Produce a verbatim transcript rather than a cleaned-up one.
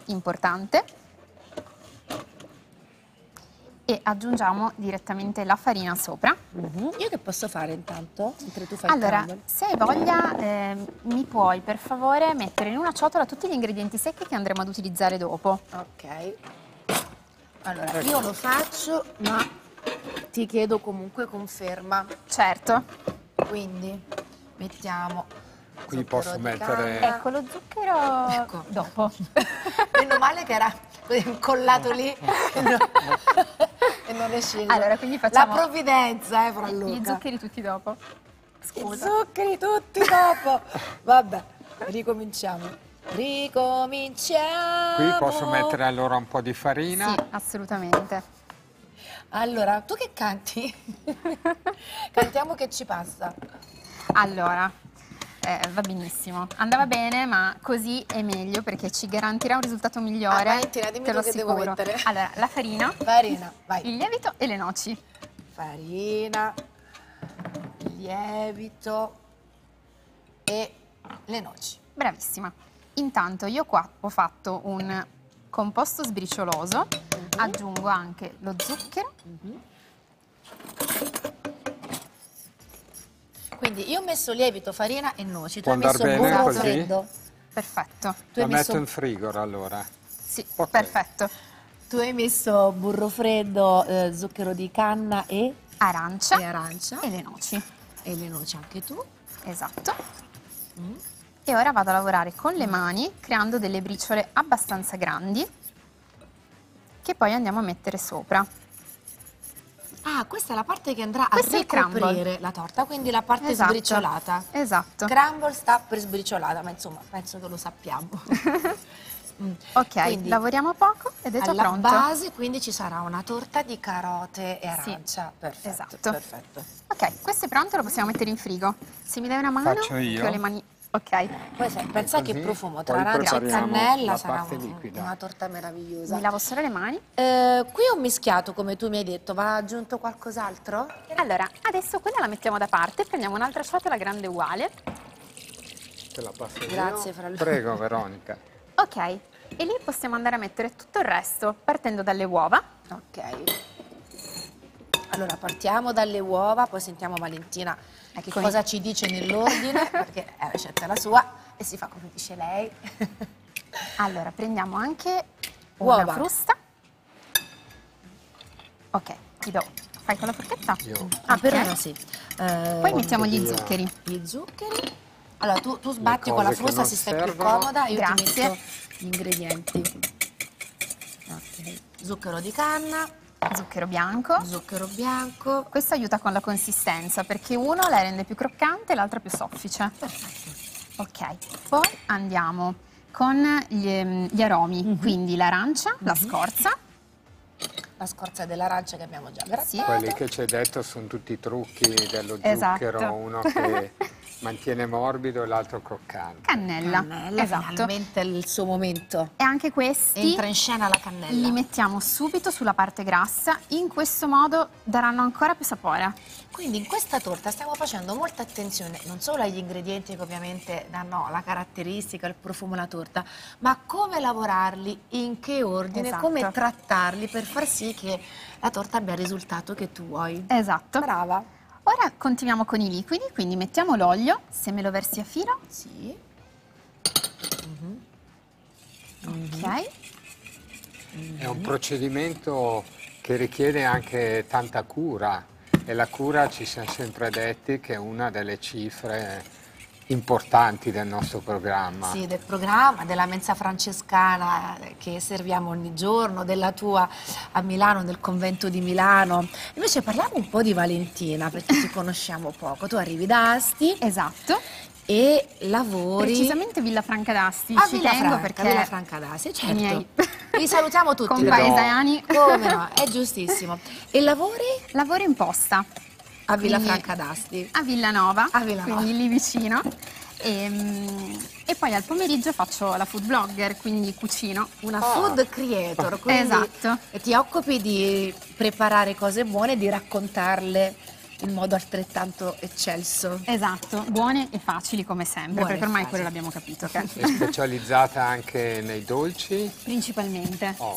importante. E aggiungiamo direttamente la farina sopra. Mm-hmm. Io che posso fare intanto? Mentre tu fai Allora, il crumble? se hai voglia, eh, mi puoi per favore mettere in una ciotola tutti gli ingredienti secchi che andremo ad utilizzare dopo. Ok. Allora, io lo faccio, ma ti chiedo comunque conferma. Certo. Quindi mettiamo Qui posso mettere... Ecco, lo zucchero Ecco. dopo. Meno male che era incollato lì e non, e non è sceso. Allora, quindi facciamo la provvidenza, eh, Fra Luca. gli zuccheri tutti dopo. Scusa. I zuccheri tutti dopo. Vabbè, ricominciamo. Ricominciamo. Qui posso mettere allora un po' di farina. Sì, assolutamente. Allora, tu che canti? Cantiamo che ci passa. Allora, eh, va benissimo. Andava bene, ma così è meglio perché ci garantirà un risultato migliore. Ah, Valentina, dimmi te lo tu che devo assicuro. mettere. Allora, la farina, Farina, vai. il lievito e le noci. Farina, lievito e le noci. Bravissima. Intanto io qua ho fatto un composto sbricioloso, Mm-hmm. aggiungo anche lo zucchero. Mm-hmm. Quindi io ho messo lievito, farina e noci. Tu Può hai messo andar bene burro così? freddo. Perfetto. Tu La hai, metto messo, in frigorifero allora. Sì, Ok. perfetto. tu hai messo burro freddo, eh, zucchero di canna e, Arancia e arancia. e le noci. E le noci anche tu. Esatto. Mm. E ora vado a lavorare con le mani creando delle briciole abbastanza grandi che poi andiamo a mettere sopra. Ah, questa è la parte che andrà Questo è a il crumble. ricoprire la torta, quindi la parte Esatto. sbriciolata. Esatto. Crumble sta per sbriciolata, ma insomma, penso che lo sappiamo. Mm. Ok, Quindi, lavoriamo poco ed è già alla pronto. base, quindi ci sarà una torta di carote e Sì, arancia. Perfetto, esatto. perfetto. Ok, questo è pronto, lo possiamo mettere in frigo. Se mi dai una mano, Faccio io? che ho le mani. Ok, Poi sai, pensa Così, che profumo tra poi arancia e prepariamo cannella, la sarà parte un- liquida. una torta meravigliosa. mi lavo solo le mani. Eh, qui ho mischiato, come tu mi hai detto, va aggiunto qualcos'altro? Allora, adesso quella la mettiamo da parte, prendiamo un'altra ciotola grande uguale. Te la passo io. Grazie, Fra Luca. Prego, Veronica. Ok, e lì possiamo andare a mettere tutto il resto, partendo dalle uova. Ok. Allora, partiamo dalle uova, poi sentiamo Valentina che Eccomi. cosa ci dice nell'ordine, perché la ricetta è la sua e si fa come dice lei. Allora, prendiamo anche una Uova. frusta. Ok, ti do. Fai con la forchetta? Io. Ah, per Ok. ora sì. Eh, Poi mettiamo gli via. zuccheri. gli zuccheri. Allora, tu, tu sbatti Le con la cose che frusta, non si stai più servono. comoda, io Grazie. ti metto gli ingredienti. Ok. Zucchero di canna, Zucchero bianco. zucchero bianco. Questo aiuta con la consistenza perché uno la rende più croccante e l'altra più soffice. Perfetto. Ok, poi andiamo con gli, gli aromi, quindi l'arancia, la scorza. La scorza dell'arancia che abbiamo già grattato. Sì. Quelli che ci hai detto sono tutti i trucchi dello Esatto. zucchero, uno che mantiene morbido e l'altro croccante. Cannella. Cannella, Esatto. finalmente è il suo momento. E anche questi Entra in scena la cannella. li mettiamo subito sulla parte grassa, in questo modo daranno ancora più sapore. Quindi in questa torta stiamo facendo molta attenzione non solo agli ingredienti che ovviamente danno la caratteristica, il profumo alla torta, ma come lavorarli, in che ordine, Esatto. come trattarli per far sì che la torta abbia il risultato che tu vuoi. Esatto. Brava. Ora continuiamo con i liquidi, quindi mettiamo l'olio, se me lo versi a filo. Sì. Ok. È un procedimento che richiede anche tanta cura e la cura ci siamo sempre detti che è una delle cifre importanti del nostro programma. Sì, del programma, della mensa francescana che serviamo ogni giorno, della tua a Milano, del convento di Milano. Invece parliamo un po' di Valentina, perché ci conosciamo poco. Tu arrivi da Asti Esatto. e lavori... Precisamente Villa Franca d'Asti, a ci Villa tengo Franca, perché Villa Franca d'Asti, certo. i miei Li salutiamo tutti. compaesani. Come no, è giustissimo. E lavori Lavoro in posta a Villa Quindi- Franca d'Asti. a Villanova, A Villanova. quindi lì vicino. E, mm, e poi al pomeriggio faccio la food blogger, quindi cucino. Una Ah. food creator, quindi Esatto. ti occupi di preparare cose buone e di raccontarle in modo altrettanto eccelso. Esatto, buone e facili come sempre, Buone perché e ormai facili. quello l'abbiamo capito. Che È specializzata anche nei dolci? principalmente, Oh.